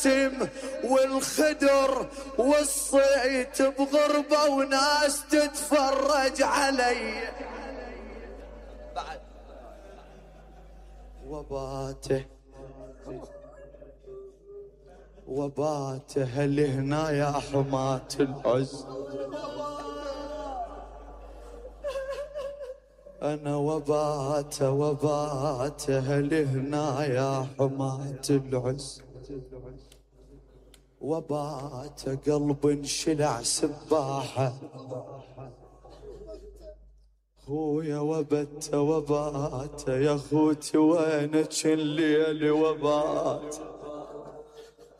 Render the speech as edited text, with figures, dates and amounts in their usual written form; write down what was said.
والخدر والصيت بغربة وناس تتفرج علي بعد وباته هل هنا يا حماة العز أنا وباته هل هنا يا حماة العز وباته قلب انشلع سباحة خويا وباته يا خوتي وينك الليل وباته